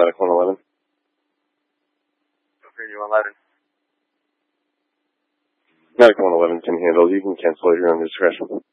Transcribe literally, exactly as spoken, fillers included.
Medic one eleven. Okay, you eleven. Medic one eleven can handle. You can cancel at your own discretion.